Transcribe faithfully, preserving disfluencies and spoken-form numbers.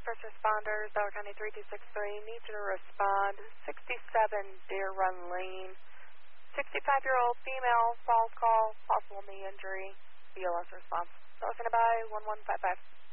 first responders, Delaware County three two six three, need you to respond. sixty-seven Deer Run Lane. sixty-five-year-old female, false call, possible knee injury, B L S response. Elephant by one one five five.